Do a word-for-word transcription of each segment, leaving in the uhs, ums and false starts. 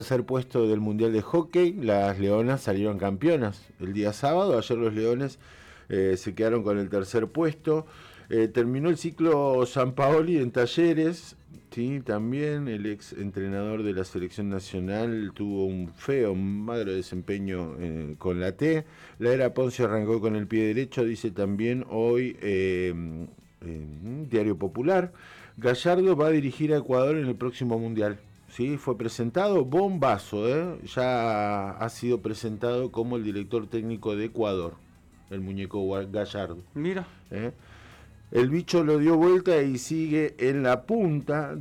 Tercer puesto del Mundial de Hockey, las Leonas salieron campeonas el día sábado. Ayer los Leones eh, se quedaron con el tercer puesto. Eh, terminó el ciclo Sampaoli en Talleres, sí, también el ex entrenador de la selección nacional tuvo un feo, un magro desempeño eh, con la T. La era Ponce arrancó con el pie derecho, dice también hoy eh, eh, Diario Popular. Gallardo va a dirigir a Ecuador en el próximo Mundial. Sí, fue presentado, bombazo, ¿eh? Ya ha sido presentado como el director técnico de Ecuador, el muñeco Gallardo. Mira. ¿Eh? El bicho lo dio vuelta y sigue en la punta,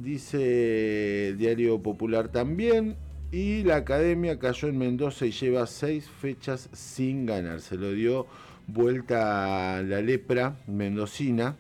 dice Diario Popular también. Y la academia cayó en Mendoza y lleva seis fechas sin ganar. Se lo dio vuelta a la lepra mendocina.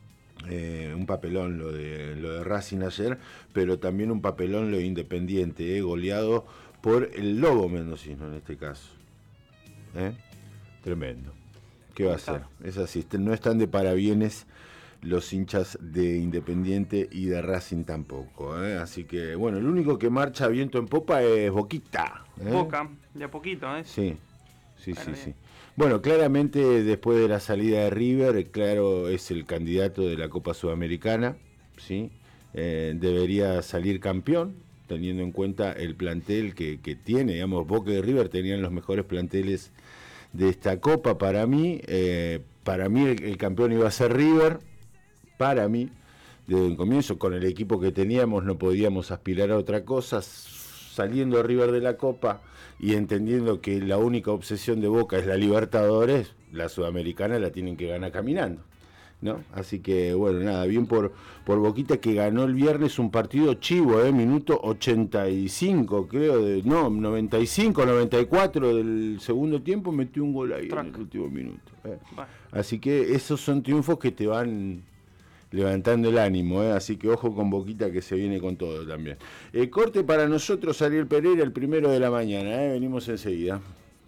Eh, un papelón lo de, lo de Racing ayer, pero también un papelón lo de Independiente, eh, goleado por el Lobo mendocino en este caso. ¿Eh? Tremendo. ¿Qué va a ser? Es así, no están de parabienes los hinchas de Independiente y de Racing tampoco, ¿eh? Así que, bueno, el único que marcha viento en popa es Boquita, ¿eh? Boca, de a poquito, ¿eh? Sí, sí, bueno, sí, bien. sí. Bueno, claramente después de la salida de River, claro, es el candidato de la Copa Sudamericana, ¿sí? Eh, debería salir campeón, teniendo en cuenta el plantel que, que tiene, digamos, Boca y River tenían los mejores planteles de esta Copa para mí. Eh, para mí el, el campeón iba a ser River, para mí, desde el comienzo, con el equipo que teníamos no podíamos aspirar a otra cosa. Saliendo River de la Copa y entendiendo que la única obsesión de Boca es la Libertadores, la Sudamericana la tienen que ganar caminando, ¿no? Así que, bueno, nada, bien por, por Boquita, que ganó el viernes un partido chivo, ¿eh? Minuto ochenta y cinco, creo, de, no, noventa y cinco, noventa y cuatro del segundo tiempo, metió un gol ahí Track. En el último minuto. ¿eh? Bueno. Así que esos son triunfos que te van levantando el ánimo, ¿eh? Así que ojo con Boquita, que se viene con todo también. Eh, corte para nosotros, Ariel Pereira, el primero de la mañana, ¿eh? Venimos enseguida.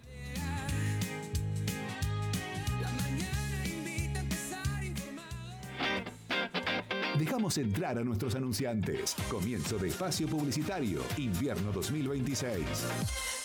Dejamos entrar a nuestros anunciantes. Comienzo de espacio publicitario, invierno dos mil veintiséis.